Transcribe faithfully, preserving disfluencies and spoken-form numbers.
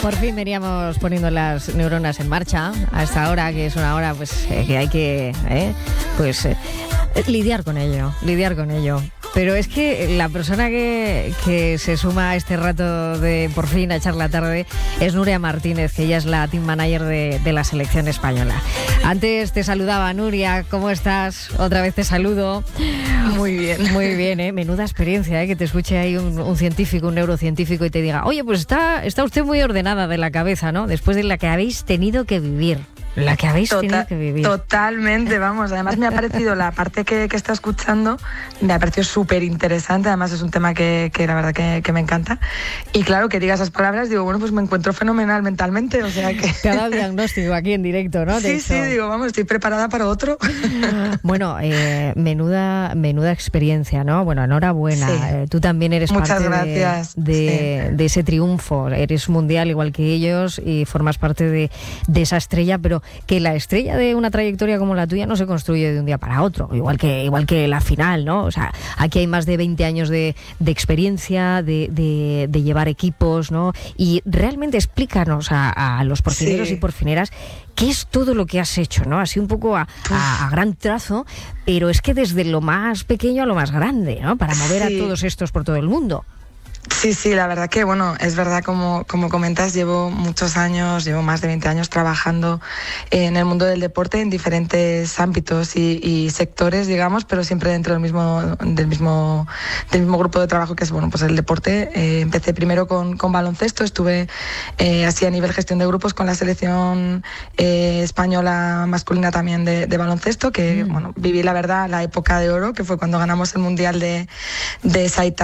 Por fin veníamos poniendo las neuronas en marcha a esta hora, que es una hora pues eh, que hay que eh, pues eh, lidiar con ello, lidiar con ello. Pero es que la persona que, que se suma a este rato de por fin a echar la tarde es Nuria Martínez, que ella es la team manager de, de la selección española. Antes te saludaba Nuria, ¿cómo estás? Otra vez te saludo. Muy bien. Muy bien, ¿eh? Menuda experiencia, ¿eh? Que te escuche ahí un, un científico, un neurocientífico y te diga, oye, pues está, está usted muy ordenada de la cabeza, ¿no? Después de la que habéis tenido que vivir. La que habéis Total, tenido que vivir. Totalmente, vamos. Además me ha parecido la parte que, que está escuchando, me ha parecido súper interesante. Además es un tema que, que la verdad que, que me encanta. Y claro, que diga esas palabras, digo, bueno, pues me encuentro fenomenal mentalmente. O sea que... Te ha dado el diagnóstico aquí en directo, ¿no? De sí, sí, digo, vamos, estoy preparada para otro. Bueno, eh, menuda, menuda experiencia, ¿no? Bueno, enhorabuena. Sí. Eh, tú también eres Muchas parte gracias. De, de, sí. de ese triunfo. Eres mundial igual que ellos y formas parte de, de esa estrella, pero que la estrella de una trayectoria como la tuya no se construye de un día para otro, igual que igual que la final, ¿no? O sea, aquí hay más de veinte años de, de experiencia, de, de, de llevar equipos, ¿no? Y realmente explícanos a, a los porfineros sí. y porfineras qué es todo lo que has hecho, ¿no? Así un poco a, a, a gran trazo, pero es que desde lo más pequeño a lo más grande, ¿no? Para mover sí. a todos estos por todo el mundo. Sí, sí, la verdad que, bueno, es verdad, como, como comentas, llevo muchos años, llevo más de veinte años trabajando en el mundo del deporte en diferentes ámbitos y, y sectores, digamos, pero siempre dentro del mismo, del mismo, del mismo grupo de trabajo que es, bueno, pues el deporte. Eh, empecé primero con, con baloncesto, estuve eh, así a nivel gestión de grupos con la selección eh, española masculina también de, de baloncesto, que, mm. bueno, viví la verdad la época de oro, que fue cuando ganamos el Mundial de, de Saitama.